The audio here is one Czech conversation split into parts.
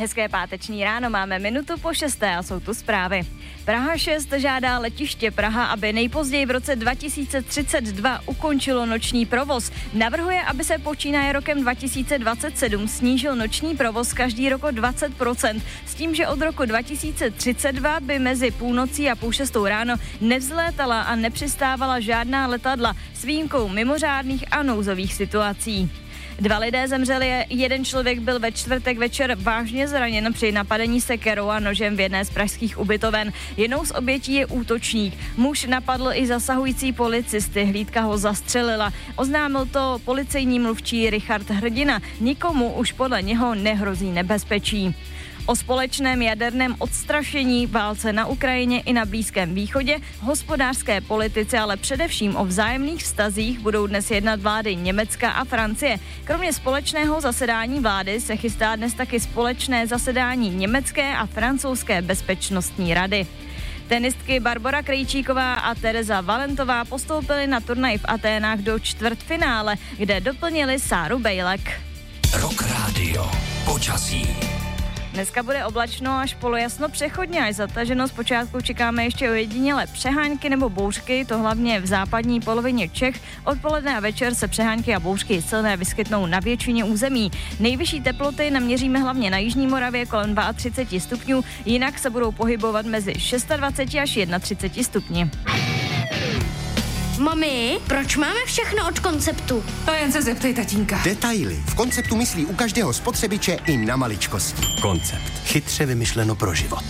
Hezké páteční ráno, máme 5:01 a jsou tu zprávy. Praha 6 žádá letiště Praha, aby nejpozději v roce 2032 ukončilo noční provoz. Navrhuje, aby se počínaje rokem 2027 snížil noční provoz každý rok o 20%, s tím, že od roku 2032 by mezi půlnocí a 5:30 ráno nevzlétala a nepřistávala žádná letadla s výjimkou mimořádných a nouzových situací. 2 lidé zemřeli, 1 člověk byl ve čtvrtek večer vážně zraněn při napadení sekerou a nožem v jedné z pražských ubytoven. Jednou z obětí je útočník. Muž napadl i zasahující policisty, hlídka ho zastřelila. Oznámil to policejní mluvčí Richard Hrdina. Nikomu už podle něho nehrozí nebezpečí. O společném jaderném odstrašení, válce na Ukrajině i na Blízkém východě, hospodářské politice, ale především o vzájemných vztazích budou dnes jednat vlády Německa a Francie. Kromě společného zasedání vlády se chystá dnes taky společné zasedání Německé a Francouzské bezpečnostní rady. Tenistky Barbora Krejčíková a Tereza Valentová postoupily na turnaj v Aténách do čtvrtfinále, kde doplnili Sáru Bejlek. Rock Radio. Počasí. Dneska bude oblačno až polojasno, přechodně až zataženo. Zpočátku čekáme ještě ojedinělé přehánky nebo bouřky, to hlavně v západní polovině Čech. Odpoledne a večer se přehánky a bouřky silné vyskytnou na většině území. Nejvyšší teploty naměříme hlavně na jižní Moravě kolem 32 stupňů, jinak se budou pohybovat mezi 26 až 31 stupni. Mami, proč máme všechno od Konceptu? To jen se zeptej tatínka. Detaily. V Konceptu myslí u každého spotřebiče i na maličkosti. Koncept. Chytře vymyšleno pro život.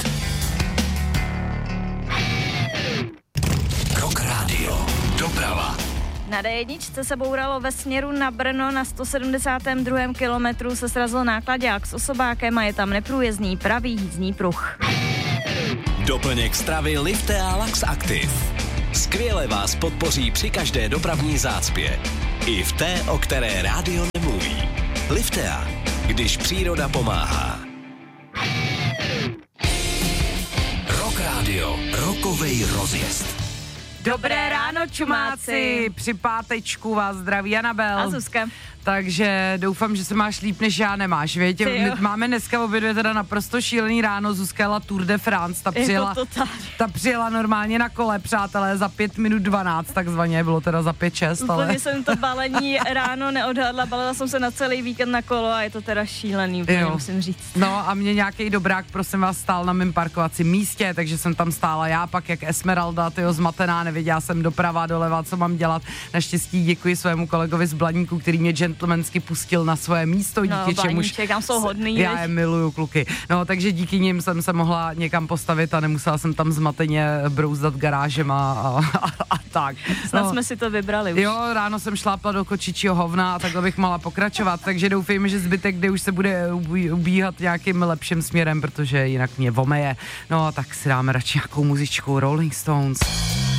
Rock Radio. Doprava. Na D1 se bouralo ve směru na Brno, na 172. kilometru se srazil náklaďák s osobákem a je tam neprůjezdný pravý jízdní pruh. Doplněk stravy Liftea Lax Active. Skvěle vás podpoří při každé dopravní zácpě. I v té, o které rádio nemluví. Liftea, když příroda pomáhá. Rock Radio, rokovej rozjezd. Dobré ráno, čumáci. Při pátečku vás zdraví Anabel. A Zuzka. Takže doufám, že se máš líp, než já nemáš, víte? My máme dneska obě dvě teda naprosto šílený ráno. Zuzka jela Tour de France, ta přijela normálně na kole, přátelé, za 5 minut 12, takzvaně, bylo teda za 5-6, ale... Úplně jsem to balení ráno neodhadla, balila jsem se na celý víkend na kolo a je to teda šílený, úplně musím říct. No a mě nějaký dobrák, prosím vás, stál na mém parkovacím místě, takže jsem tam stála já, pak jak Esmeralda, tyjo, zmatená, nevěděla jsem doprava, doleva, co mám dělat. Naštěstí děkuji svému kolegovi z Blaníku, který mě gentlemansky pustil na svoje místo, díky čemuž tam jsou hodný, já je miluju, kluky. No, takže díky nim jsem se mohla někam postavit a nemusela jsem tam zmateně brouzdat garážem a tak. Snad jsme si to vybrali už. Jo, ráno jsem šlápla do kočičího hovna a takhle bych mohla pokračovat, takže doufejme, že zbytek, kde už se bude ubíhat nějakým lepším směrem, protože jinak mě vomeje. No, tak si dáme radši nějakou muzičku Rolling Stones.